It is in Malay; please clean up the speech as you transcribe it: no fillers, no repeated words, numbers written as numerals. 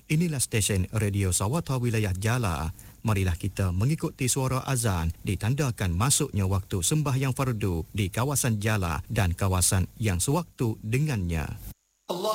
Inilah stesen Radio Sawata Wilayah Jala. Marilah kita mengikuti suara azan ditandakan masuknya waktu sembahyang fardu di kawasan Jala dan kawasan yang sewaktu dengannya.